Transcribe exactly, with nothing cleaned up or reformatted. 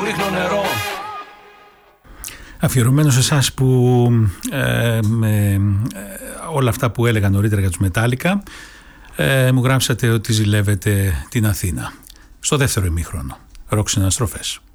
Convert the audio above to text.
ρίχνω νερό. Αφιερωμένο σε εσάς που ε, με, ε, όλα αυτά που έλεγα νωρίτερα για τους Μετάλλικα, ε, μου γράψατε ότι ζηλεύετε την Αθήνα. Στο δεύτερο ημίχρονο, ροκ συναστροφές.